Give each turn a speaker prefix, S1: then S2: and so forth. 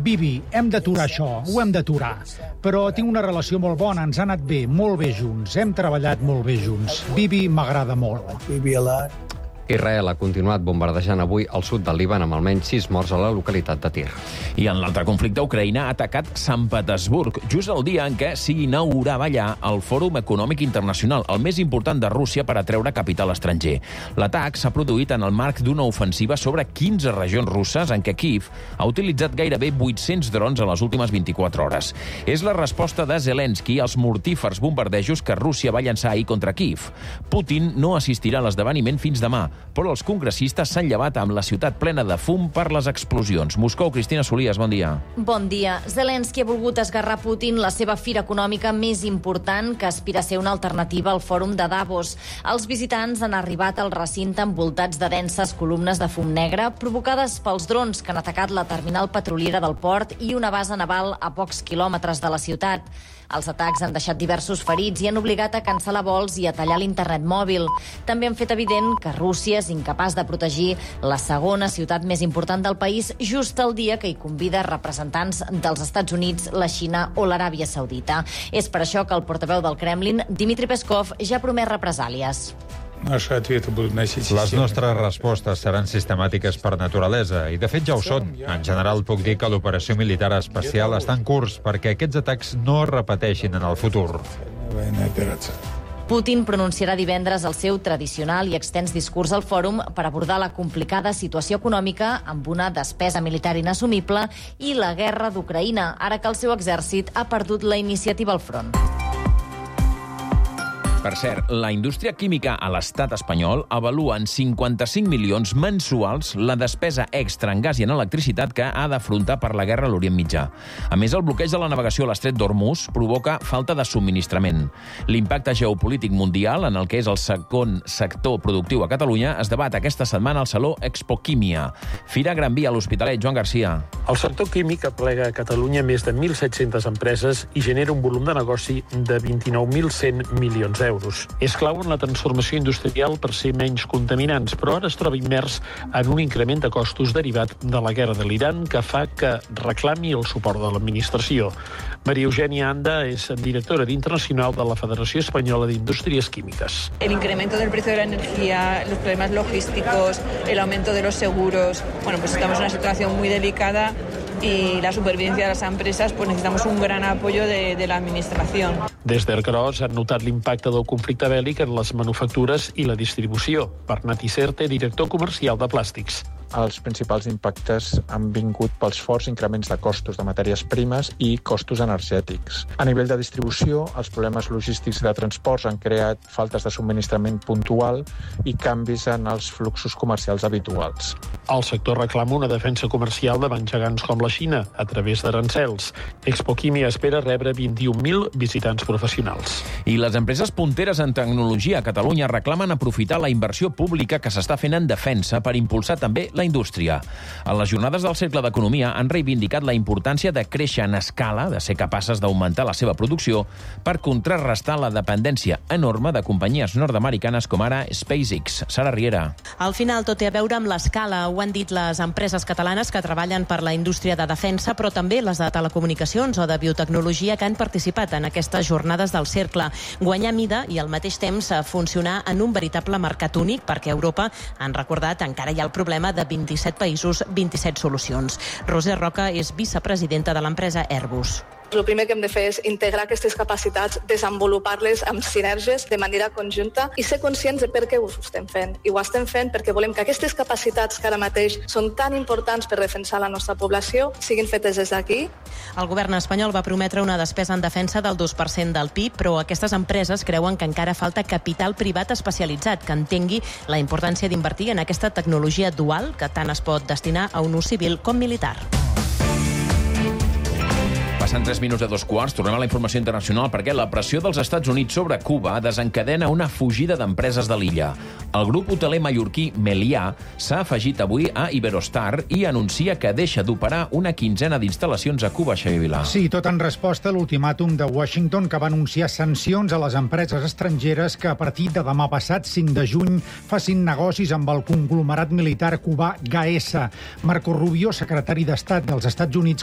S1: Bibi, hem d'aturar això, ho hem d'aturar. Però tinc una relació molt bona, ens ha anat bé, molt bé junts, hem treballat molt bé junts. Bibi m'agrada molt.
S2: Bibi a lot.
S3: Israel ha continuat bombardejant avui el sud del Líban amb almenys 6 morts a la localitat de Tir.
S4: I en l'altre conflicte, Ucraïna ha atacat Sant Petersburg, just el dia en què s'inaugurava allà el Fòrum Econòmic Internacional, el més important de Rússia per atreure capital estranger. L'atac s'ha produït en el marc d'una ofensiva sobre 15 regions russes en què Kyiv ha utilitzat gairebé 800 drons en les últimes 24 hores. És la resposta de Zelensky als mortífers bombardejos que Rússia va llançar ahir contra Kyiv. Putin no assistirà a l'esdeveniment fins demà, però els congressistes s'han llevat amb la ciutat plena de fum per les explosions. Moscou, Cristina Solies, bon dia.
S5: Bon dia. Zelensky ha volgut esgarrar Putin la seva fira econòmica més important, que aspira a ser una alternativa al Fòrum de Davos. Els visitants han arribat al recinte envoltats de denses columnes de fum negre provocades pels drons que han atacat la terminal petroliera del port i una base naval a pocs quilòmetres de la ciutat. Els atacs han deixat diversos ferits i han obligat a cancel·lar vols i a tallar l'internet mòbil. També han fet evident que Rússia és incapaç de protegir la segona ciutat més important del país just el dia que hi convida representants dels Estats Units, la Xina o l'Aràbia Saudita. És per això que el portaveu del Kremlin, Dmitry Peskov, ja promet represàlies.
S6: Les nostres respostes seran sistemàtiques per naturalesa i, de fet, ja ho són. En general, puc dir que l'operació militar especial està en curs perquè aquests atacs no es repeteixin en el futur.
S5: Putin pronunciarà divendres el seu tradicional i extens discurs al fòrum per abordar la complicada situació econòmica amb una despesa militar inassumible i la guerra d'Ucraïna, ara que el seu exèrcit ha perdut la iniciativa al front.
S4: Per cert, la indústria química a l'estat espanyol avalua en 55 milions mensuals la despesa extra en gas i en electricitat que ha d'afrontar per la guerra a l'Orient Mitjà. A més, el bloqueig de la navegació a l'estret d'Hormuz provoca falta de subministrament. L'impacte geopolític mundial, en el que és el segon sector productiu a Catalunya, es debat aquesta setmana al Saló Expoquímia. Fira Gran Via a l'Hospitalet, Joan Garcia.
S7: El sector químic aplega a Catalunya més de 1.700 empreses i genera un volum de negoci de 29.100 milions d'euros. És clau en la transformació industrial per ser menys contaminants, però ara es troba immers en un increment de costos derivat de la guerra de l'Iran que fa que reclami el suport de l'administració. María Eugenia Anda és directora internacional de la Federació Espanyola d'Indústries Químiques.
S8: El incremento del precio de la energía, los problemas logísticos, el aumento de los seguros, pues estamos en una situación muy delicada y la supervivencia de las empresas, pues necesitamos un gran apoyo de la administración.
S7: Des d'Ercros han notat l'impacte del conflicte bèl·lic en les manufactures i la distribució. Bernat Iserte, director comercial de Plàstics.
S9: Els principals impactes han vingut pels forts increments de costos de matèries primes i costos energètics. A nivell de distribució, els problemes logístics de transports han creat faltes de subministrament puntual i canvis en els fluxos comercials habituals.
S7: El sector reclama una defensa comercial davant gegants com la Xina, a través d'arancels. Expoquímia espera rebre 21.000 visitants professionals.
S4: I les empreses punteres en tecnologia a Catalunya reclamen aprofitar la inversió pública que s'està fent en defensa per impulsar també la indústria. A les jornades del Cercle d'Economia han reivindicat la importància de créixer en escala, de ser capaces d'augmentar la seva producció per contrarrestar la dependència enorme de companyies nord-americanes com ara SpaceX. Sara Riera.
S10: Al final tot té a veure amb l'escala. Ho han dit les empreses catalanes que treballen per la indústria de defensa, però també les de telecomunicacions o de biotecnologia que han participat en aquestes jornades del Cercle. Guanyar mida i al mateix temps funcionar en un veritable mercat únic, perquè a Europa, han recordat, encara hi ha el problema de 27 països, 27 solucions. Roser Roca és vicepresidenta de l'empresa Airbus.
S11: El primer que hem de fer és integrar aquestes capacitats, desenvolupar-les amb sinergies de manera conjunta i ser conscients de per què ho estem fent. I ho estem fent perquè volem que aquestes capacitats que ara mateix són tan importants per defensar la nostra població siguin fetes des d'aquí.
S10: El govern espanyol va prometre una despesa en defensa del 2% del PIB, però aquestes empreses creuen que encara falta capital privat especialitzat que entengui la importància d'invertir en aquesta tecnologia dual que tant es pot destinar a un ús civil com militar.
S4: Passen 3 minuts de 2:15. Tornem a la informació internacional perquè la pressió dels Estats Units sobre Cuba desencadena una fugida d'empreses de l'illa. El grup hoteler mallorquí Melià s'ha afegit avui a Iberostar i anuncia que deixa d'operar una quinzena d'instal·lacions a Cuba, Xavier Vilà.
S1: Sí, tot en resposta a l'ultimàtum de Washington que va anunciar sancions a les empreses estrangeres que a partir de demà passat, 5 de juny, facin negocis amb el conglomerat militar cubà Gaesa. Marco Rubio, secretari d'Estat dels Estats Units,